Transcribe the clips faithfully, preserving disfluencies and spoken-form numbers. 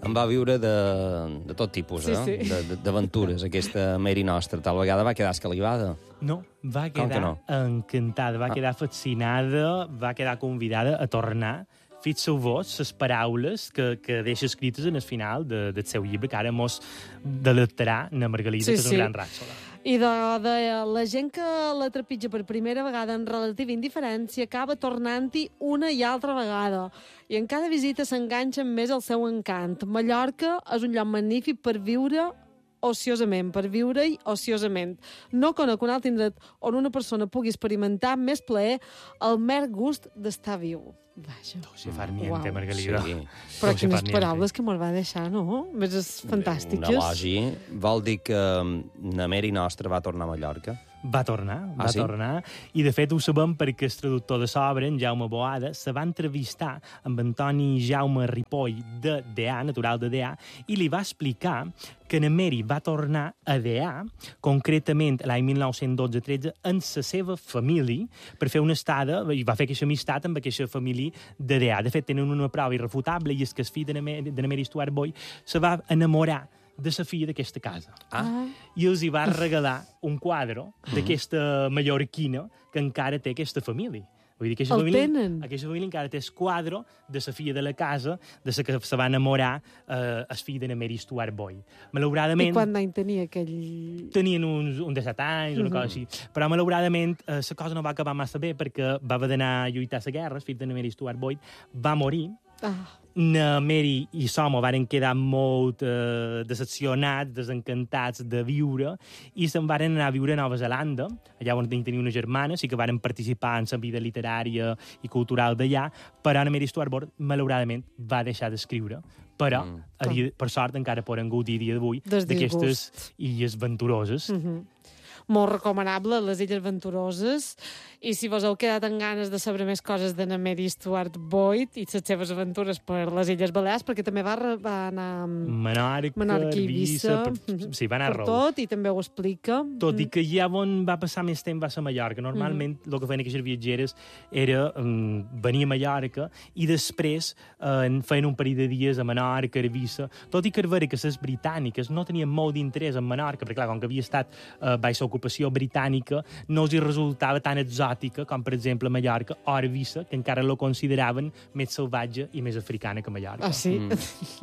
en va viure de, de tot tipus, Sí, eh? sí. De- de- D'aventures, aquesta Mary Nostra. Tal vegada va quedar escalivada. No, va Com que quedar no? encantada, va Ah. quedar fascinada, va quedar convidada a tornar. Fixeu vos les paraules que, que deixa escrites en el final de, del seu llibre, que ara mos delectarà na Margalida, Sí, que és sí. un gran ràpsola. I de, de la gent que la trepitja per primera vegada en relativa indiferència acaba tornant-hi una i altra vegada. I en cada visita s'enganxen més al seu encant. Mallorca és un lloc magnífic per viure ociosament, per viure-hi ociosament. No conec un altre indret on una persona pugui experimentar més plaer el mer gust d'estar viu. Vaja. Si far niente, Uau. Margalida. Sí. Però No se quines fa niente. paraules que me'l va deixar, no? Més fantàstiques. Un elogi vol dir que na Mary Nostra va tornar a Mallorca. Va tornar, va Ah, sí? tornar, i de fet ho sabem perquè el traductor de l'obra, en Jaume Boada, se va entrevistar amb Antoni Jaume Ripoll de Deà, natural de Deà, i li va explicar que na Mary va tornar a Deà, concretament l'any mil nou-cents dotze tretze, amb la seva família, per fer una estada, i va fer aquesta amistat amb aquesta família de Deà. De fet, tenen una prova irrefutable, i és que el fill de na Mary, de na Mary Stuart Boy se va enamorar de la filla d'aquesta casa. Ah, I els hi va regalar un quadre d'aquesta mallorquina que encara té aquesta família. Vull dir, aquesta El família, tenen? aquesta família encara té el quadre de la filla de la casa, de la que se va enamorar eh, el fill de na Mary Stuart Boy. I Malauradament, quant d'any tenia aquell... tenien uns, un disset anys, una cosa així. Però, malauradament, eh, la cosa no va acabar massa bé perquè va haver d'anar a lluitar a la guerra, el fill de na Mary Stuart Boyd va morir. Ah, Na Mary i l'home varen quedar molt eh, decepcionats, desencantats de viure, i se'n varen anar a viure a Nova Zelanda, allà on tenia una germana, sí que varen participar en la vida literària i cultural d'allà, però na Mary Stuart Boyd, malauradament, va deixar d'escriure. Però, Mm. a dia, per sort, encara poden gaudir a dia d'avui Del d'aquestes disgust. illes venturoses. uh -huh. Molt recomanable, les Illes Venturoses. I si vos heu quedat amb ganes de saber més coses de na Mary Stuart Boyd i les seves aventures per les Illes Balears, perquè també va, re- va anar amb Menorca, Menorca i Eivissa, per, sí, va anar per a Rou. tot, i també ho explica. Tot i que ja on va passar més temps va ser a Mallorca. Normalment el que feien aquestes viatgeres era um, venir a Mallorca i després eh, feien un parell de dies a Menorca, a Eivissa, tot i que era vera que les britàniques no tenien molt d'interès en Menorca, perquè clar, com que havia estat eh, baix ocupació britànica, no els hi resultava tan exòtica com, per exemple, Mallorca o Eivissa, que encara lo consideraven més salvatge i més africana que Mallorca. Ah, sí? Mm.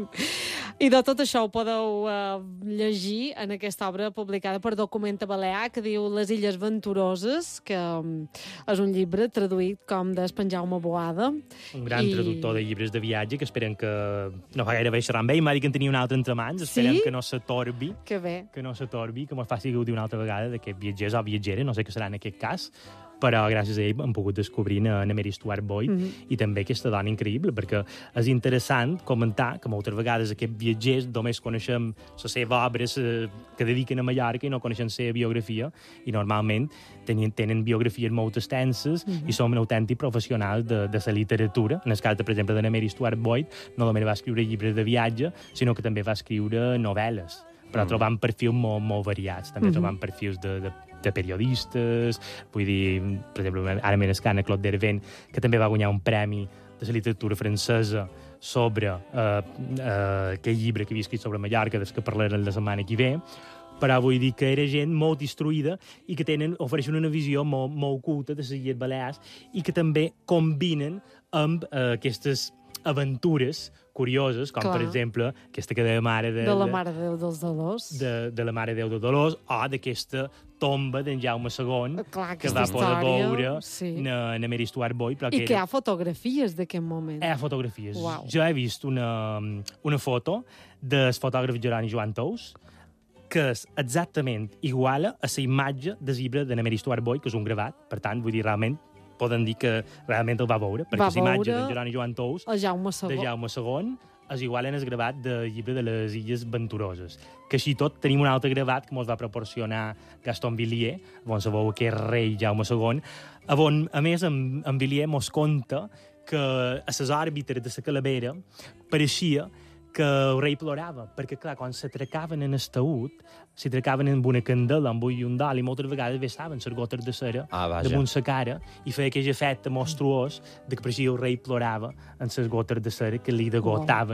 I de tot això ho podeu uh, llegir en aquesta obra publicada per Documenta Balear, que diu Les Illes Venturoses, que um, és un llibre traduït com d'en Jaume Boada. Un gran I- traductor de llibres de viatge, que esperen que no fa gaire bé xerrar amb ell, m'ha dit que en tenia un altre entre mans, esperem Sí? que no s'atorbi, Que bé. que no s'atorbi, que mos faci gaudir una altra vegada d'aquest viatgers o viatgera, no sé què serà en aquest cas, però gràcies a ell hem pogut descobrir na, na Mary Stuart Boyd Mhm. i també aquesta dona increïble, perquè és interessant comentar que moltes vegades aquests viatgers només coneixem la seva obra eh, que dediquen a Mallorca i no coneixen la seva biografia, i normalment tenien, tenen biografies molt extenses i són autèntics professionals de, de la literatura. En el cas, per exemple, de na Mary Stuart Boyd, no només va escriure llibres de viatge, sinó que també va escriure novel·les, però Mm. trobant perfils molt, molt variats. També Mhm. trobant perfils de, de de periodistes, vull dir, per exemple, ara m'he escana Claude Dervent, que també va guanyar un premi de la literatura francesa sobre eh, eh, aquell llibre que havia escrit sobre Mallorca, des que parlarem la setmana que ve, però vull dir que era gent molt instruïda i que tenen, ofereixen una visió molt, molt culta de les Illes Balears i que també combinen amb eh, aquestes aventures curioses, com Clar. per exemple aquesta que de mare de, De la Mare de Déu dels Dolors. de, de la Mare de Déu de Dolors o d'aquesta tomba d'en Jaume segon Clar, que aquesta va poder història, veure sí. na, na Mary Stuart Boyd, però I que que hi era... ha fotografies d'aquest moment. Hi ha fotografies. Uau. Jo he vist una, una foto del fotògraf Jeroni Joan Tous que és exactament igual a la imatge del llibre de na Mary Stuart Boyd, que és un gravat, per tant, vull dir, realment, poden dir que realment el va veure, perquè Va la imatge veure de Jeroni Joan Tous El Jaume de segon. Jaume segon és igual en el gravat del llibre de les Illes Venturoses. Que així tot tenim un altre gravat que ens va proporcionar Gaston Villiers, on sabeu que és rei Jaume segon, on, a més, en, en Villiers mos conta que a les òrbites de la calavera pareixia que el rei plorava, perquè, clar, quan s'atracaven en el taüt, s'atracaven amb una candela, amb ull i un dol, i moltes vegades vessaven les gotes de cera Ah, vaja. damunt la cara, i feia aquell efecte monstruós de que pareixia el rei plorava en les gotes de cera que li degotaven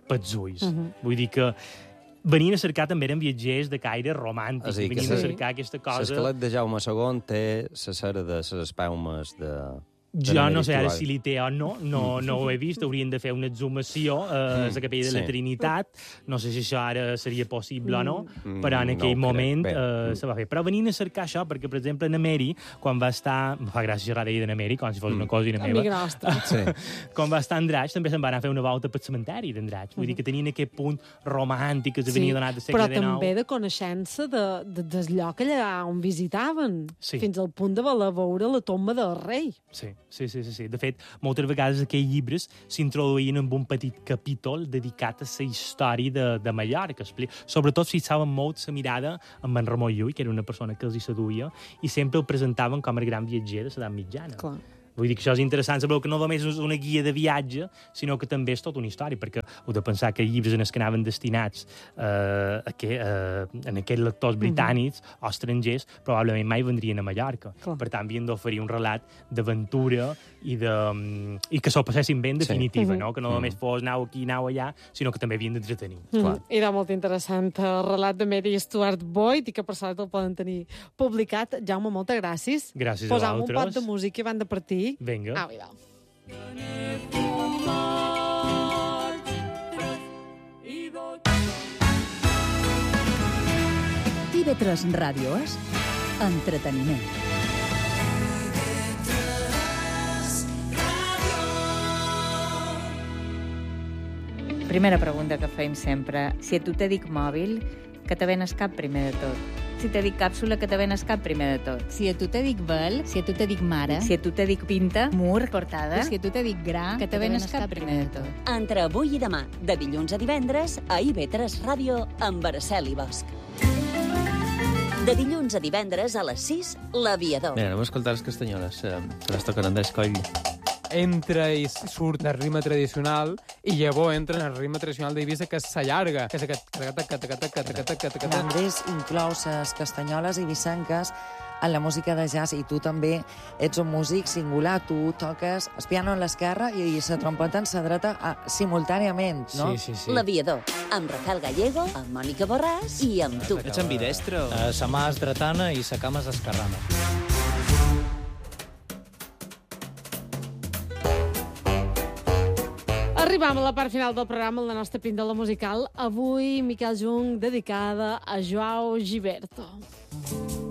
pels ulls. Uh -huh. Vull dir que venien a cercar també eren viatgers de caire romàntic, Sí, venien que a sí. cercar aquesta cosa... L'esquelet de Jaume segon té la cera de les espelmes de... Jo no sé ara si li té o no, no, no ho he vist, haurien de fer una exhumació a la capella de la Sí. Trinitat, no sé si això ara seria possible o no, Mm, però en no aquell ho crec. moment Bé. eh, se va fer. Però venint a cercar això, perquè, per exemple, en Mary, quan va estar... Em fa gràcia xerrar d'ell d'en Mary, com si fos una cosina meva. Amiga nostra. Sí. Quan va estar a Andratx, també se'n va anar a fer una volta pel cementeri d'Andratx. Vull dir que tenien aquest punt romàntic que s'havia donat de segle però dinou. també de coneixença de, de, del lloc allà on visitaven, Sí. fins al punt de voler veure la tomba del rei. Sí, sí, sí, sí, sí. De fet, moltes vegades aquells llibres s'introduïen en un petit capítol dedicat a la història de, de Mallorca. Expli- Sobretot fixaven molt la mirada en en Ramon Llull, que era una persona que els hi seduïa, i sempre el presentaven com el gran viatger de l'edat mitjana. Clar. Vull dir que això és interessant, saber que no només és una guia de viatge, sinó que també és tota una història, perquè heu de pensar que llibres en els que anaven destinats eh, a que, eh, en aquests lectors britànics mm -hmm. o estrangers probablement mai vendrien a Mallorca. Clar. Per tant, havien d'oferir un relat d'aventura i, de, mm, i que s'ho passessin bé en definitiva, Sí. no? Que no només fos anau aquí, anau allà, sinó que també havien d'entretenir. Mm. Clar. Era molt interessant el relat de Mary Stuart Boyd i que per sort el poden tenir publicat. Jaume, moltes gràcies. Gràcies a Posam un pot vosaltres. de música i van de partir. Vinga. Au, i va. T V tres Ràdio és entreteniment. Primera pregunta que feim sempre. Si a tu te dic mòbil, que te venes cap primer de tot? Si te dic càpsula, que te venes cap primer de tot? Si a tu te dic vel, si a tu te dic mare, Si a tu te dic pinta, mur, portada, si a tu te dic gra, que te venes cap primer de tot? Entre avui i demà, de dilluns a divendres, a I V tres Ràdio, amb Araceli Bosch. De dilluns a divendres a les sis, L'Aviador. Mira, anem a escoltar les castanyoles, eh, que les toquen Andrés Coll. Entra i surt del ritme tradicional i llavors entra en el ritme tradicional d'Eivissa, que s'allarga, que és aquest... L'Andrés inclou les castanyoles i vissanques en la música de jazz, i tu també ets un músic singular. Tu toques el piano en l'esquerra i la trompeta en la dreta a, simultàniament, no? Sí, sí, sí. L'Aviador, amb Rafael Gallego, amb Mònica Borràs i amb tu. Ets ambidestre? Uh, sa mà és dretana i sa cama és esquerrana. Arribam a la part final del programa, la nostra pinta musical. Avui, Miquel Jung, dedicada a Joao Gilberto.